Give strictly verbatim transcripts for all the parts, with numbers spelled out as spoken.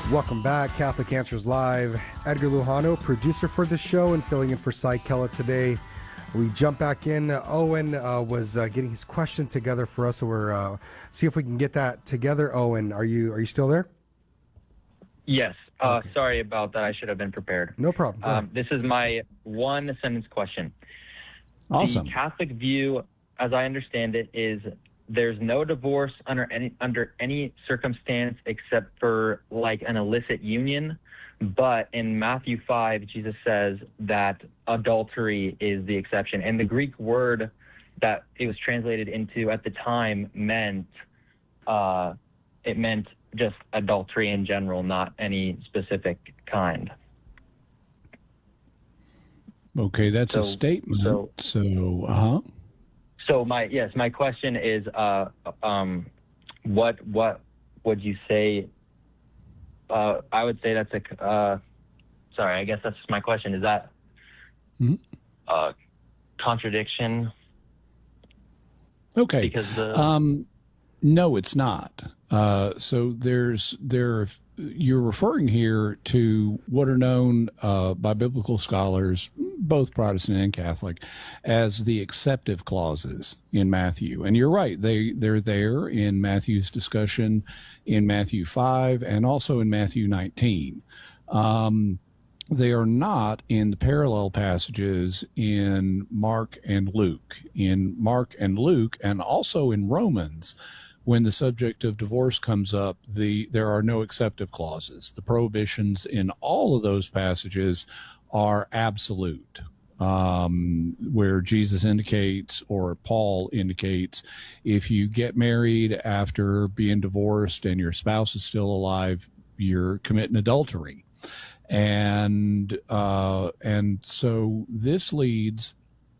Welcome back, Catholic Answers Live. Edgar Lujano, producer for the show and filling in for Cy Kellett today. We jump back in. Owen uh, was uh, getting his question together for us, so we're uh, see if we can get that together. Owen, are you are you still there? Yes. Uh, Okay. Sorry about that. I should have been prepared. No problem. Go Um, this is my one sentence question. Awesome. The Catholic view, as I understand it, is there's no divorce under any under any circumstance except for like an illicit union. But in Matthew five, Jesus says that adultery is the exception. And the Greek word that it was translated into at the time meant uh, it meant just adultery in general, not any specific kind. Okay, that's So- a statement. so- So, uh-huh. So my yes, my question is, uh, um, what what would you say? Uh, I would say that's a. Uh, sorry, I guess that's my question. Is that Mhm. uh, contradiction? Okay. Because the Um, no, it's not. Uh, so there's there. You're referring here to what are known uh, by biblical scholars, both Protestant and Catholic, as the acceptive clauses in Matthew. And you're right; they they're there in Matthew's discussion in Matthew five and also in Matthew nineteen. Um, they are not in the parallel passages in Mark and Luke. In Mark and Luke, and also in Romans, when the subject of divorce comes up, the there are no acceptive clauses. The prohibitions in all of those passages are absolute, um, where Jesus indicates, or Paul indicates, if you get married after being divorced and your spouse is still alive, you're committing adultery. And uh, and so this leads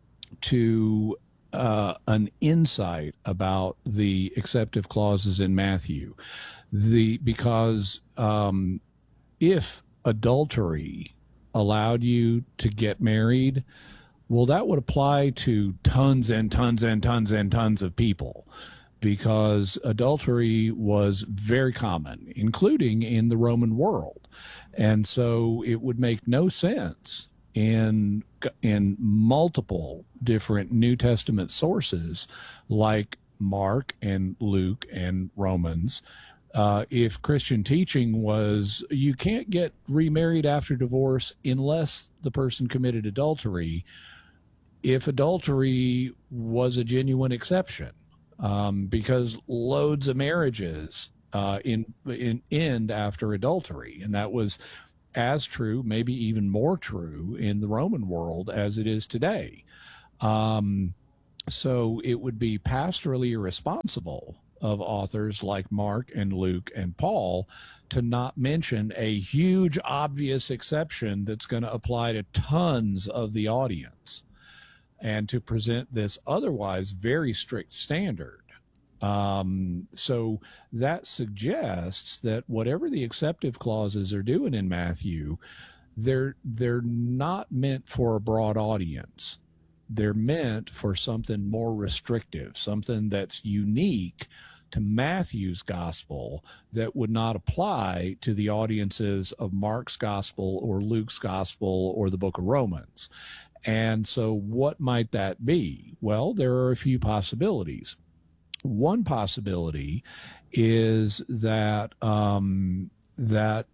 to uh, an insight about the acceptive clauses in Matthew. The because um, if adultery allowed you to get married, well, that would apply to tons and tons and tons and tons of people, because adultery was very common, including in the Roman world. And so it would make no sense in in multiple different New Testament sources like Mark and Luke and Romans, uh, if Christian teaching was you can't get remarried after divorce unless the person committed adultery, if adultery was a genuine exception, um, because loads of marriages uh, in, in end after adultery, and that was as true, maybe even more true in the Roman world as it is today. Um, so it would be pastorally irresponsible of authors like Mark and Luke and Paul to not mention a huge, obvious exception that's going to apply to tons of the audience, and to present this otherwise very strict standard. Um, so that suggests that whatever the acceptive clauses are doing in Matthew, they're they're not meant for a broad audience. They're meant for something more restrictive, something that's unique to Matthew's gospel that would not apply to the audiences of Mark's gospel or Luke's gospel or the book of Romans. And so what might that be? Well, there are a few possibilities. One possibility is that um, that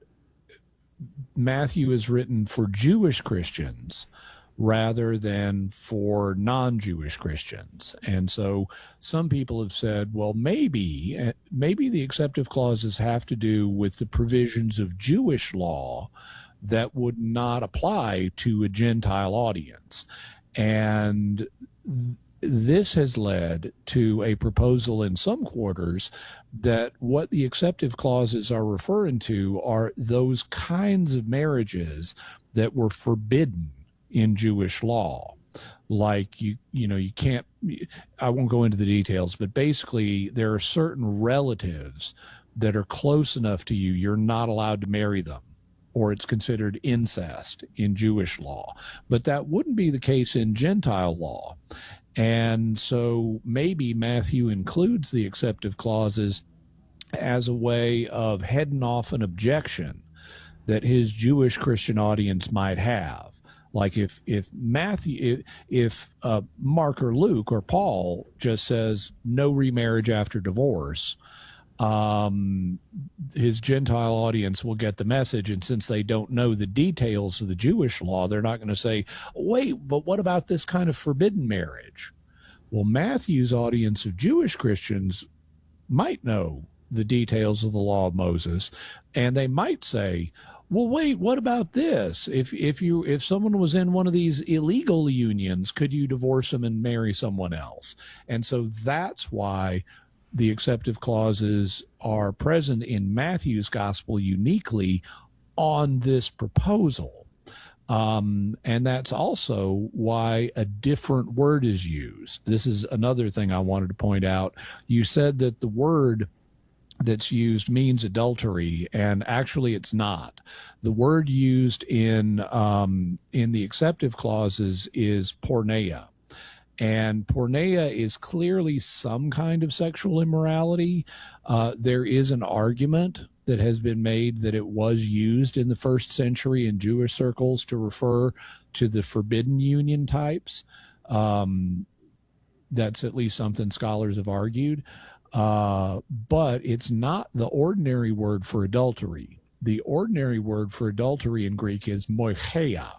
Matthew is written for Jewish Christians rather than for non-Jewish Christians. And so some people have said, well, maybe maybe the acceptive clauses have to do with the provisions of Jewish law that would not apply to a Gentile audience. And th- this has led to a proposal in some quarters that what the acceptive clauses are referring to are those kinds of marriages that were forbidden in Jewish law. Like, you you know, you can't, I won't go into the details, but basically there are certain relatives that are close enough to you, you're not allowed to marry them, or it's considered incest in Jewish law. But that wouldn't be the case in Gentile law. And so maybe Matthew includes the acceptive clauses as a way of heading off an objection that his Jewish Christian audience might have. Like if if Matthew, if, if uh, Mark or Luke or Paul just says no remarriage after divorce, um, his Gentile audience will get the message. And since they don't know the details of the Jewish law, they're not going to say, wait, but what about this kind of forbidden marriage? Well, Matthew's audience of Jewish Christians might know the details of the law of Moses, and they might say, well, wait, what about this? If if you if someone was in one of these illegal unions, could you divorce them and marry someone else? And so that's why the acceptive clauses are present in Matthew's gospel uniquely on this proposal. Um, and that's also why a different word is used. This is another thing I wanted to point out. You said that the word that's used means adultery, and actually it's not. The word used in um, in the acceptive clauses is porneia, and porneia is clearly some kind of sexual immorality. Uh, there is an argument that has been made that it was used in the first century in Jewish circles to refer to the forbidden union types. Um, that's at least something scholars have argued. Uh, but it's not the ordinary word for adultery. The ordinary word for adultery in Greek is moicheia.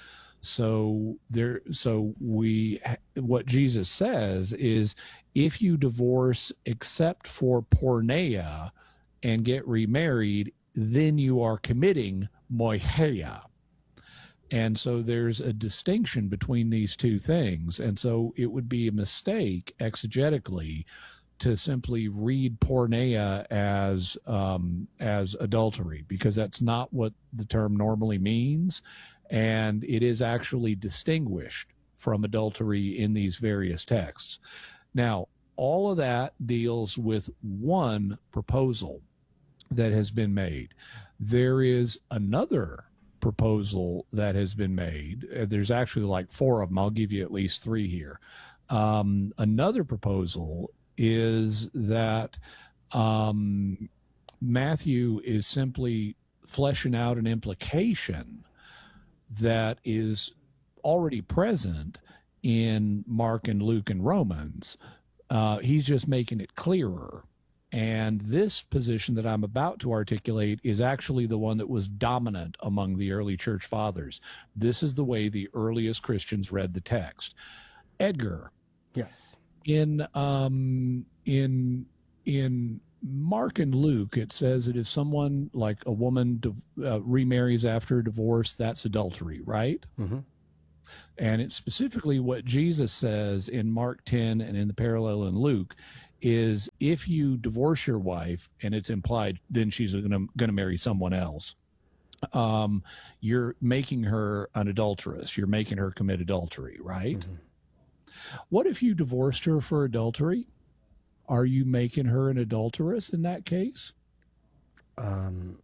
So there, so we, what Jesus says is, if you divorce except for porneia and get remarried, then you are committing moicheia. And so there's a distinction between these two things. And so it would be a mistake exegetically to simply read porneia as um, as adultery, because that's not what the term normally means, and it is actually distinguished from adultery in these various texts. Now, all of that deals with one proposal that has been made. There is another proposal that has been made. There's actually like four of them. I'll give you at least three here. Um, another proposal is that um, Matthew is simply fleshing out an implication that is already present in Mark and Luke and Romans. Uh, he's just making it clearer. And this position that I'm about to articulate is actually the one that was dominant among the early church fathers. This is the way the earliest Christians read the text. Edgar. Yes. In um, in in Mark and Luke, it says that if someone, like a woman, uh, remarries after a divorce, that's adultery, right? Mm-hmm. And it's specifically what Jesus says in Mark ten and in the parallel in Luke is, if you divorce your wife, and it's implied then she's going to going to marry someone else, um, you're making her an adulteress. You're making her commit adultery, right? Mm-hmm. What if you divorced her for adultery? Are you making her an adulteress in that case? Um,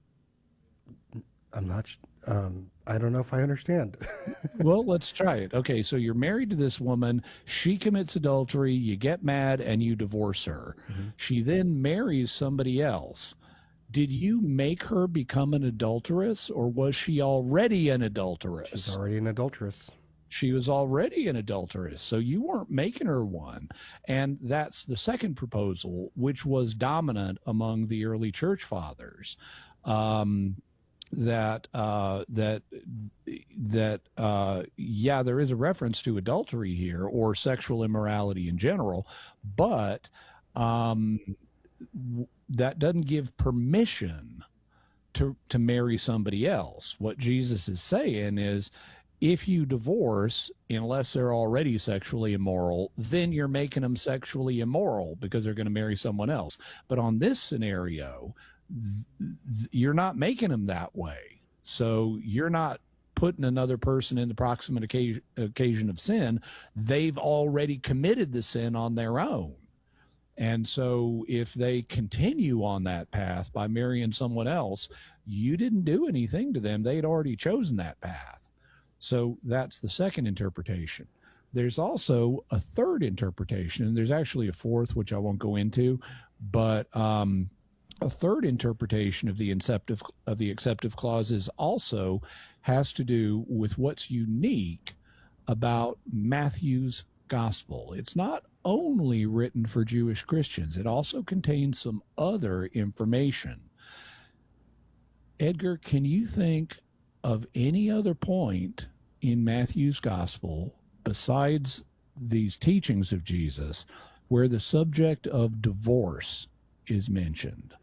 I'm not, um, I don't know if I understand. Well, let's try it. Okay, so you're married to this woman. She commits adultery. You get mad and you divorce her. Mm-hmm. She then marries somebody else. Did you make her become an adulteress, or was she already an adulteress? She's already an adulteress. She was already an adulteress, so you weren't making her one. And that's the second proposal, which was dominant among the early church fathers, um, that uh, that that uh, yeah, there is a reference to adultery here, or sexual immorality in general, but um, that doesn't give permission to to marry somebody else. What Jesus is saying is, if you divorce, unless they're already sexually immoral, then you're making them sexually immoral because they're going to marry someone else. But on this scenario, th- th- you're not making them that way. So you're not putting another person in the proximate occasion, occasion of sin. They've already committed the sin on their own. And so if they continue on that path by marrying someone else, you didn't do anything to them. They'd already chosen that path. So that's the second interpretation. There's also a third interpretation, and there's actually a fourth, which I won't go into, but um, A third interpretation of the inceptive of the acceptive clauses also has to do with what's unique about Matthew's gospel. It's not only written for Jewish Christians, it also contains some other information. Edgar, can you think of any other point in Matthew's gospel besides these teachings of Jesus where the subject of divorce is mentioned?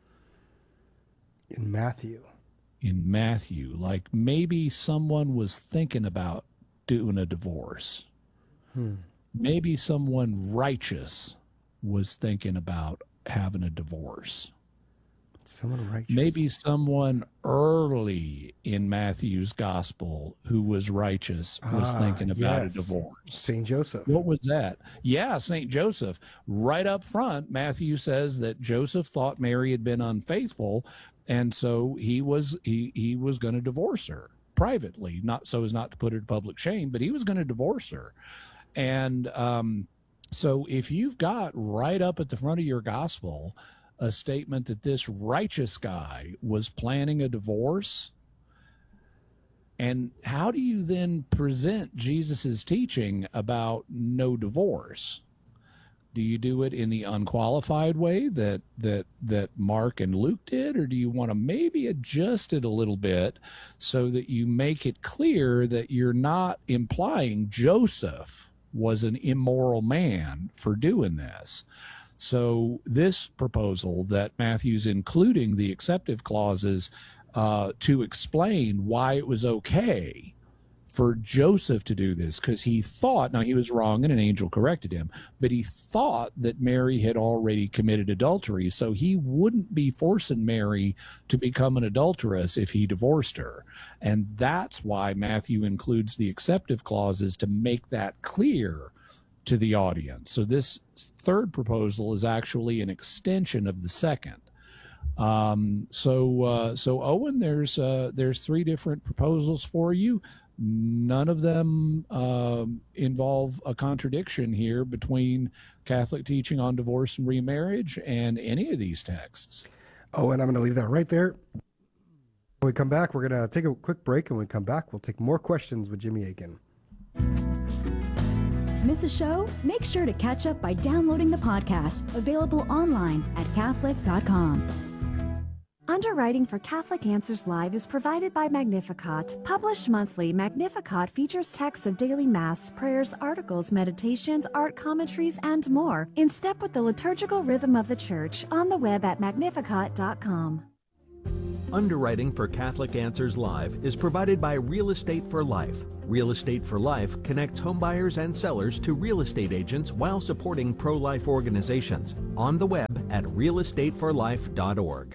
In Matthew. In Matthew, like maybe someone was thinking about doing a divorce. Hmm. Maybe someone righteous was thinking about having a divorce. Someone righteous. Maybe someone early in Matthew's gospel who was righteous was ah, thinking about yes. a divorce. Saint Joseph. What was that? Yeah, Saint Joseph. Right up front, Matthew says that Joseph thought Mary had been unfaithful, and so he was he he was going to divorce her privately, not so as not to put her to public shame, but he was going to divorce her. And um, so if you've got right up at the front of your gospel a statement that this righteous guy was planning a divorce, and how do you then present Jesus's teaching about no divorce? Do you do it in the unqualified way that that that Mark and Luke did, or do you want to maybe adjust it a little bit so that you make it clear that you're not implying Joseph was an immoral man for doing this? So this proposal that Matthew's including the acceptive clauses uh, to explain why it was okay for Joseph to do this, because he thought, now he was wrong and an angel corrected him, but he thought that Mary had already committed adultery, so he wouldn't be forcing Mary to become an adulteress if he divorced her. And that's why Matthew includes the acceptive clauses, to make that clear to the audience. So this third proposal is actually an extension of the second. Um, so, uh, so Owen, there's uh, there's three different proposals for you. None of them um, involve a contradiction here between Catholic teaching on divorce and remarriage and any of these texts. Oh, and I'm going to leave that right there. When we come back, we're going to take a quick break, and when we come back, we'll take more questions with Jimmy Akin. Miss a show? Make sure to catch up by downloading the podcast, available online at Catholic dot com. Underwriting for Catholic Answers Live is provided by Magnificat. Published monthly, Magnificat features texts of daily Mass, prayers, articles, meditations, art commentaries, and more, in step with the liturgical rhythm of the Church, on the web at Magnificat dot com. Underwriting for Catholic Answers Live is provided by Real Estate for Life. Real Estate for Life connects homebuyers and sellers to real estate agents while supporting pro-life organizations. On the web at real estate for life dot org.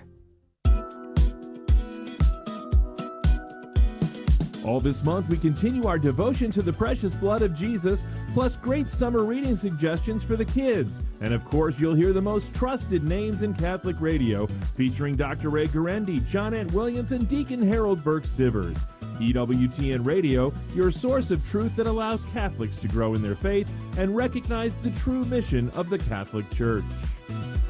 All this month, we continue our devotion to the precious blood of Jesus, plus great summer reading suggestions for the kids. And of course, you'll hear the most trusted names in Catholic radio, featuring Doctor Ray Guarendi, John Ant Williams, and Deacon Harold Burke-Sivers. E W T N Radio, your source of truth that allows Catholics to grow in their faith and recognize the true mission of the Catholic Church.